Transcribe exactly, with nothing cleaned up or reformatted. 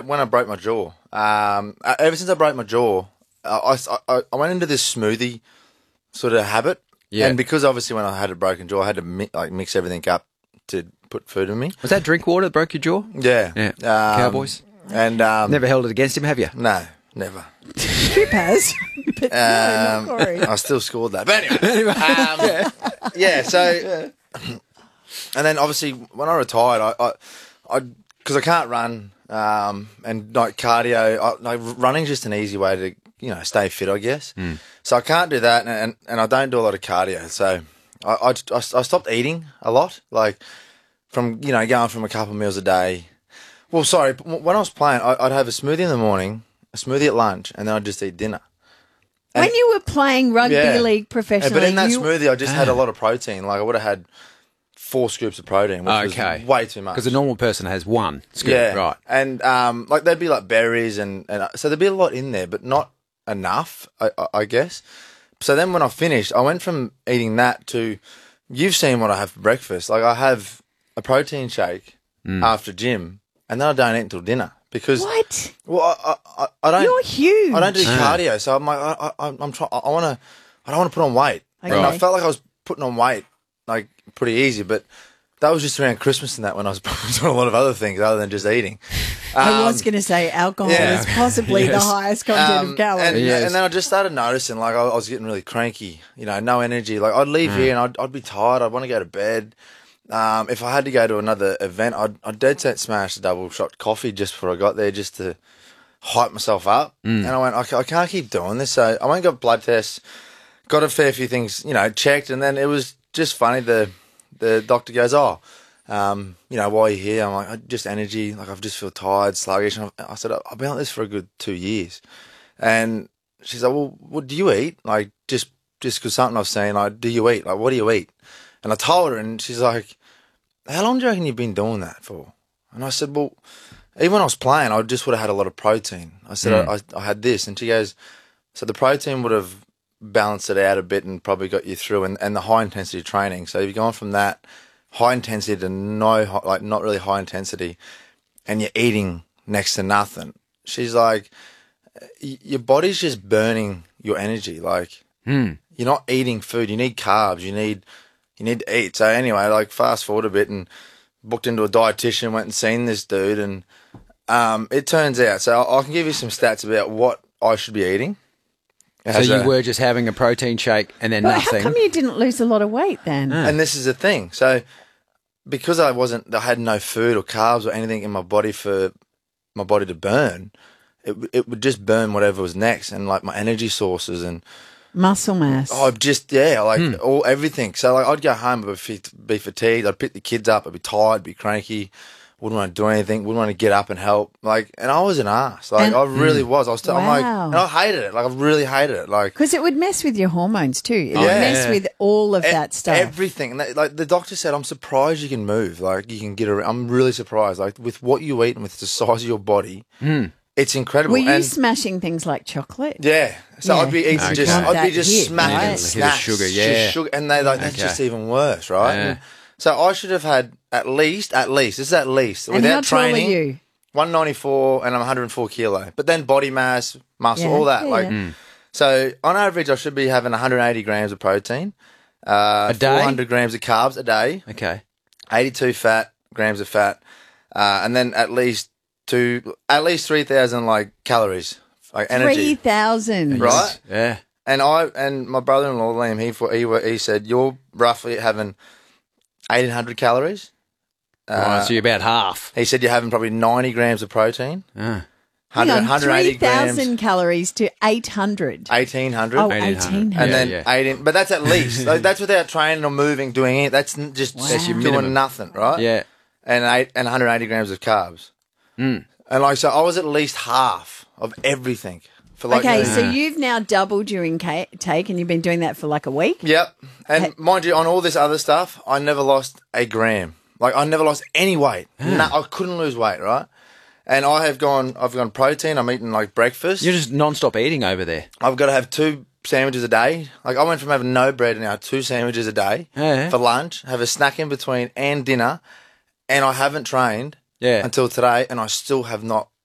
when I broke my jaw. Um, ever since I broke my jaw, I, I, I went into this smoothie sort of habit. Yeah. And because obviously when I had a broken jaw, I had to mi- like mix everything up to put food in me. Was that drink water that broke your jaw? Yeah. Yeah. Um, Cowboys? And um, Never held it against him, have you? No, never. Trip has. But no, not Um, Corey. I still scored that. But anyway, um, yeah. yeah. So, and then obviously when I retired, I, I, I, because I can't run, um, and like cardio, I, like running's just an easy way to you know stay fit, I guess. Mm. So I can't do that, and, and and I don't do a lot of cardio. So I, I, I I stopped eating a lot, like from you know going from a couple of meals a day. Well, sorry, when I was playing, I, I'd have a smoothie in the morning, a smoothie at lunch, and then I'd just eat dinner. And when you were playing rugby yeah. league professionally, but in that you, smoothie, I just had a lot of protein. Like I would have had four scoops of protein, which Okay. was way too much. Because a normal person has one scoop, yeah, right? And um, like there'd be like berries, and, and so there'd be a lot in there, but not enough, I, I, I guess. So then when I finished, I went from eating that to you've seen what I have for breakfast. Like I have a protein shake Mm. after gym, and then I don't eat until dinner because what? well, I, I, I don't. You're huge. I don't do Ah. cardio, so I'm like, I, I, I'm trying. I want to. I don't want to put on weight. And Okay. I felt like I was putting on weight like pretty easy, but that was just around Christmas and that when I was doing a lot of other things other than just eating. I Um, was going to say alcohol yeah. is possibly the Yes. highest content um, of calories. and, Yes. and then I just started noticing like I, I was getting really cranky. You know, no energy. Like I'd leave here and I'd, I'd be tired. I'd want to go to bed. Um, if I had to go to another event, I'd, I'd dead set smash a double shot coffee just before I got there, just to hype myself up. And I went, I, ca- I can't keep doing this. So I went and got blood tests, got a fair few things, you know, checked, and then it was just funny. The the doctor goes, "Oh, um, you know, why are you here?" I'm like, "I- "Just energy. Like I just feel tired, sluggish." And I I said, "I've been like this for a good two years," and she's like, "Well, what do you eat? Like just just because something I've seen. Like, do you eat? Like, what do you eat?" And I told her, and she's like, "How long do you reckon you've been doing that for?" And I said, "Well, even when I was playing, I just would have had a lot of protein." I said, Mm. I, I, I had this. And she goes, "So the protein would have balanced it out a bit and probably got you through, and, and the high intensity training. So if you're going from that high intensity to no, hi- like not really high intensity, and you're eating next to nothing." She's like, y- "Your body's just burning your energy. Like, Mm. you're not eating food. You need carbs. You need, you need to eat." So anyway, like fast forward a bit and booked into a dietitian, went and seen this dude, and um, it turns out. So I I can give you some stats about what I should be eating. So As you a- were just having a protein shake and then But nothing. how come you didn't lose a lot of weight then? and this is the thing. So because I wasn't, I had no food or carbs or anything in my body for my body to burn. It it would just burn whatever was next, and like my energy sources and. Muscle mass. Oh, just yeah, like all everything. So like I'd go home, I'd be, be fatigued. I'd pick the kids up. I'd be tired, be cranky. Wouldn't want to do anything. Wouldn't want to get up and help. Like, and I was an ass. Like And- I really was. I was. T- I'm like, Wow. and I hated it. Like I really hated it. Like Because it would mess with your hormones too. It would Yeah. mess with all of e- that stuff. everything. And that- like the doctor said, I'm surprised you can move. Like you can get around. I'm really surprised. Like with what you eat and with the size of your body, it's incredible. Were you and smashing things like chocolate? yeah. So Yeah. I'd be eating Okay. just, Want I'd that be just hit, smacking right? Hit of snacks, sugar, just yeah. sugar, and they like that's Okay. just even worse, right? Yeah. And so I should have had at least, at least, this is at least And without how tall are training, you? one ninety-four, and I'm one hundred four kilo. But then body mass, muscle, Yeah, all that, yeah, like. yeah. So on average, I should be having one hundred eighty grams of protein, uh, A day? four hundred grams of carbs a day, Okay. eighty-two fat grams of fat, uh, and then at least two, at least three thousand like calories, like energy. Three thousand. Right? Yeah. And I and my brother-in-law Liam, he thought- he wa- he said you're roughly having eighteen hundred calories. right, Uh, so you're about half. he said you're having probably ninety grams of protein, Ah. Hang one on, hundred, three 180 grams, thousand calories to eight hundred. eighteen hundred, Oh, eighteen eighteen hundred. and hundred. then yeah. eighteen. But that's at least like, that's without training or moving, doing it. That's n- just That's your doing minimum. nothing, right? Yeah. And eight and one hundred eighty grams of carbs. Mm. And like so, I was at least half of everything for like. Okay, you know- so you've now doubled your intake and you've been doing that for like a week? Yep. And mind you, on all this other stuff, I never lost a gram. Like I never lost any weight. No, I couldn't lose weight, right? And I have gone. I've gone protein. I'm eating like breakfast. You're just non-stop eating over there. I've got to have two sandwiches a day. Like I went from having no bread to now two sandwiches a day Yeah. for lunch. Have a snack in between and dinner. And I haven't trained Yeah. until today, and I still have not